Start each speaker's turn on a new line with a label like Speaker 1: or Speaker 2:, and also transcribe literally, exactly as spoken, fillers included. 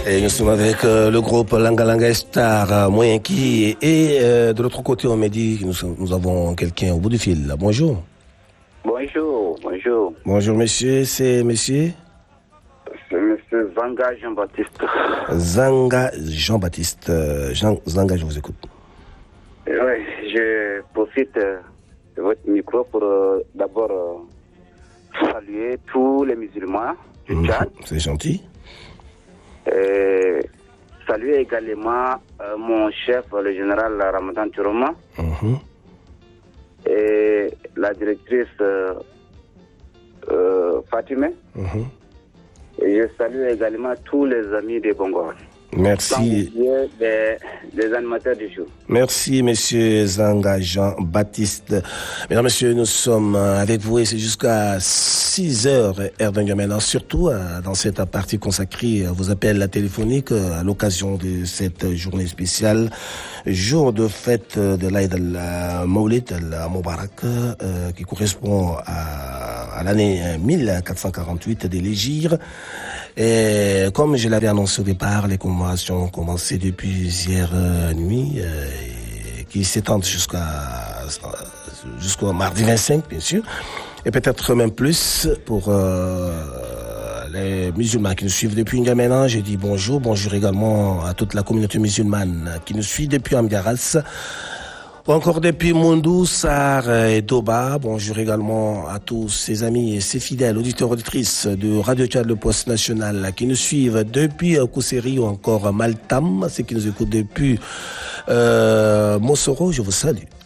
Speaker 1: Et nous sommes avec euh, le groupe Langa Langa Star, euh, Moyenki, et, et euh, de l'autre côté, on m'a dit que nous, nous avons quelqu'un au bout du fil. Bonjour.
Speaker 2: Bonjour, bonjour.
Speaker 1: Bonjour, monsieur. C'est monsieur
Speaker 2: C'est monsieur Zanga Jean-Baptiste.
Speaker 1: Zanga Jean-Baptiste. Euh, Jean, Zanga, je vous écoute.
Speaker 2: Oui, je profite euh, de votre micro pour euh, d'abord euh, saluer tous les musulmans du
Speaker 1: Mmh,
Speaker 2: Tchad.
Speaker 1: c'est gentil.
Speaker 2: Et saluer également euh, mon chef, le général Ramadan Turoma,
Speaker 1: Mmh.
Speaker 2: et la directrice euh, euh, Fatimé.
Speaker 1: Mmh.
Speaker 2: Et je salue également tous les amis de Bongo.
Speaker 1: Merci.
Speaker 2: Des, des animateurs du jour.
Speaker 1: Merci, monsieur Zanga Jean-Baptiste. Mesdames, messieurs, nous sommes avec vous et c'est jusqu'à six heures, heure d'Indiamena, surtout dans cette partie consacrée à vos appels téléphoniques à l'occasion de cette journée spéciale, jour de fête de l'Aïd al-Mawlid al-Mubarak, euh, qui correspond à, à l'année mille quatre cent quarante-huit de l'Hégire. Et comme je l'avais annoncé au départ, les commémorations ont commencé depuis hier euh, nuit, euh, et qui s'étendent jusqu'à jusqu'au mardi vingt-cinq, bien sûr, et peut-être même plus pour euh, les musulmans qui nous suivent depuis N'Djamena. Je dis bonjour, bonjour également à toute la communauté musulmane qui nous suit depuis Amdiaras, ou encore depuis Mondou, Sar et Doba. Bonjour également à tous ses amis et ses fidèles auditeurs auditrices de Radio Tchad, le poste national, qui nous suivent depuis Kousseri ou encore Maltam, ceux qui nous écoutent depuis euh, Mossoro. Je vous salue.